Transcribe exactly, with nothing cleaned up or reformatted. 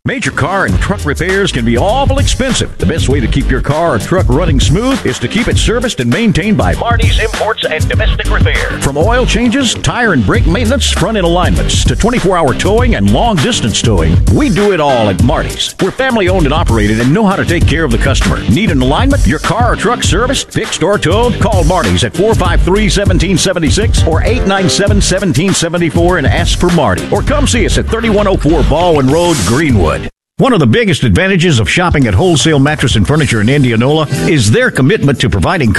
Major car and truck repairs can be awful expensive. The best way to keep your car or truck running smooth is to keep it serviced and maintained by Marty's Imports and Domestic Repair. From oil changes, tire and brake maintenance, front-end alignments, to twenty-four hour towing and long-distance towing, we do it all at Marty's. We're family-owned and operated and know how to take care of the customer. Need an alignment? Your car or truck serviced, fixed, or towed? Call Marty's at four five three, one seven seven six or eight nine seven, one seven seven four and ask for Marty. Or come see us at thirty-one oh four Baldwin Road, Greenwood. One of the biggest advantages of shopping at Wholesale Mattress and Furniture in Indianola is their commitment to providing